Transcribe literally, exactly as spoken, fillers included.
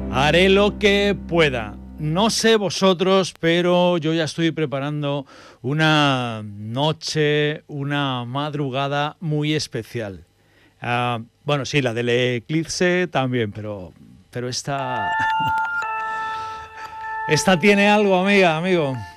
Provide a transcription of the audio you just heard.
Haré lo que pueda. No sé vosotros, pero yo ya estoy preparando una noche, una madrugada muy especial. Uh, bueno, sí, la del eclipse también, pero, pero esta... esta tiene algo, amiga, amigo.